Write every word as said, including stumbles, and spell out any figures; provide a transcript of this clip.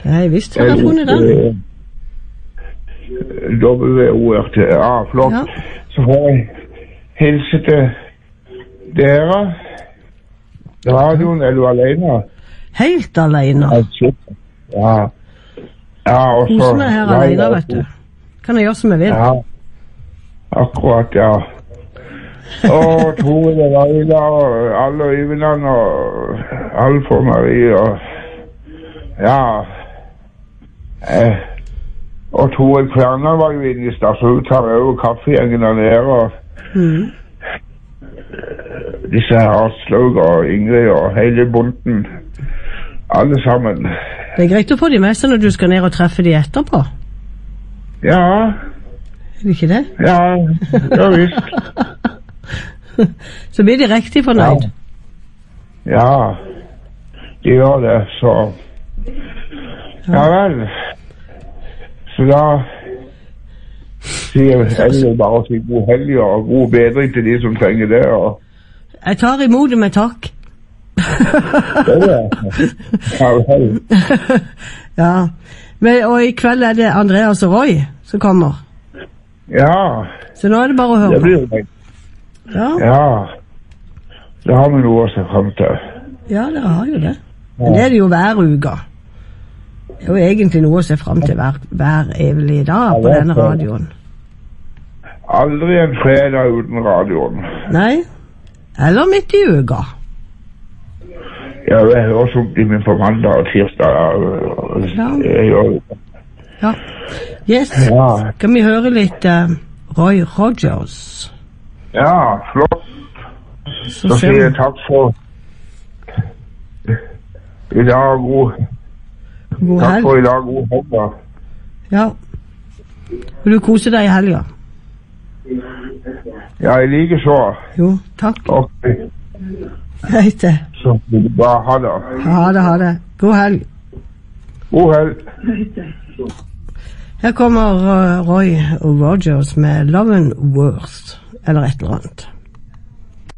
Jeg visste at jeg funnet den. W-O-R-T, ja, flott. Ja. Så får jeg hilse til dere. Radioen, er du alene? Helt alene. Ja. Ja, og så... Kosen er her alene, vet du. Kan jeg gjøre som jeg vil. Ja, akkurat, ja. Og Tore, Leila, og alle øynene, og Alf og Marie, og... Ja... Eh, og Tore Kverner var jo inne i stad, så hun tar over kaffegjengen der nede, og... Mm. Disse her Aslaug og Ingrid og hele bunten, alle sammen. Det er greit å få de med seg når du skal ned og treffe de etterpå. Ja. Er det ikke det? Ja, ja visst. Så blir de riktig fornøyd. Ja, ja de gjør det, så... Ja vel. Så da sier jeg bare å si god helg og god bedring til de som trenger det. Og... Jeg tar imot det med takk. Det er det. Ja vel. Ja. Men, og i kveld er det Andreas og Roy som kommer. Ja. Så nå er det bare å høre det blir det. Ja. Ja. Det har vi noe å se frem til. Ja, dere har jo det. Men det er det jo hver uke. Det er jo egentlig noe å se frem til hver, hver evig dag på denne radioen. Aldri en fredag uten radioen. Nei. Eller midt i uka. Ja, jeg hører sånt i min på mandag og tirsdag. Ja. Jeg gjør det. Ja. Yes. Ja. Kan vi høre litt uh, Roy Rogers? Ja, flott. Så, Så sier jeg takk for i dag, god, god takk helg. for i dag, god helg. Da. Ja. Vil du kose deg i helga? Ja, jeg liker så. Jo, takk. Ok. Greit det. Så vil du bare ha det. Ha det, ha det. God helg. God helg. Her kommer uh, Roy Rogers med Love and Worth, eller et eller annet.